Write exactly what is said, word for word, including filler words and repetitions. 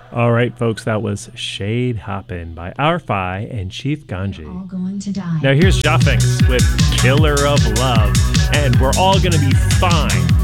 All right, folks, that was Shade Hoppin' by Arfi and Chief Ganji. We're all going to die. Now here's Jaffinx with Killer of Love, and we're all gonna be fine.